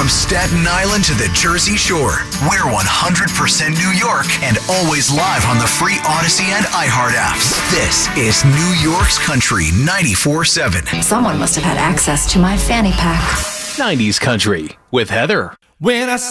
From Staten Island to the Jersey Shore, we're 100% New York and always live on the free Odyssey and iHeart apps. This is New York's Country 94.7. Someone must have had access to my fanny pack. 90s Country with Heather. When I